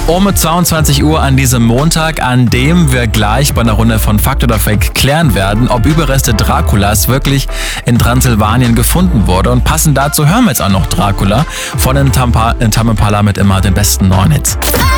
Um 22 Uhr an diesem Montag, an dem wir gleich bei einer Runde von Fakt oder Fake klären werden, ob Überreste Draculas wirklich in Transsilvanien gefunden wurde. Und passend dazu hören wir jetzt auch noch Dracula von den Tame Impala mit immer den besten neuen Hits.